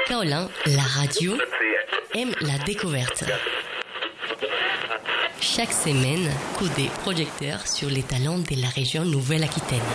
Kaolin, la radio, aime la découverte. Chaque semaine, coup des projecteurs sur les talents de la région Nouvelle-Aquitaine.